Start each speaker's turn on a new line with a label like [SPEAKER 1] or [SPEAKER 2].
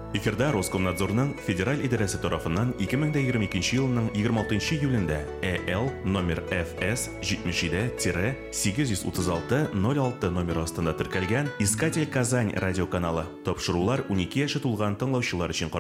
[SPEAKER 1] Эфирда Роскомнадзорның федераль идарәсе тарафыннан 2022 елның 26 июлендә ЭЛ номер FS 77-836-06 номер астында теркәлгән «Искатель Казань» радиоканалы. Тапшырулар 12 яше тулган тыңлаучылар өчен